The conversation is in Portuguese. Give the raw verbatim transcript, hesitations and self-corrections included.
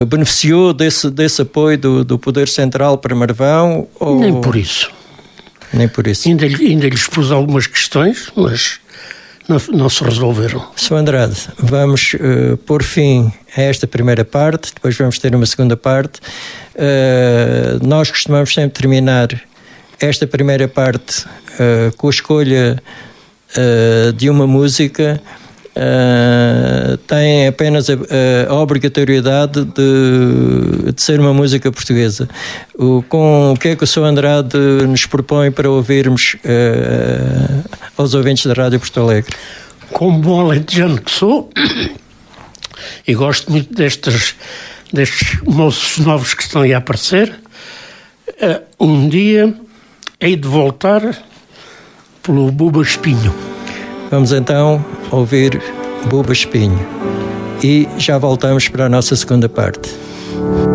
beneficiou desse, desse apoio do, do Poder Central para Marvão? Ou... Nem por isso. Nem por isso. Ainda, ainda lhes pus algumas questões, mas não, não se resolveram. senhor Andrade, vamos uh, pôr fim a esta primeira parte, depois vamos ter uma segunda parte. Uh, nós costumamos sempre terminar esta primeira parte uh, com a escolha uh, de uma música. Uh, tem apenas a, a obrigatoriedade de, de ser uma música portuguesa. O, com o que é que o senhor Andrade nos propõe para ouvirmos uh, aos ouvintes da Rádio Porto Alegre? Como bom alentejano que sou, e gosto muito destes, destes moços novos que estão aí a aparecer, uh, um dia hei de voltar pelo Buba Espinho. Vamos então ouvir Buba Espinho e já voltamos para a nossa segunda parte.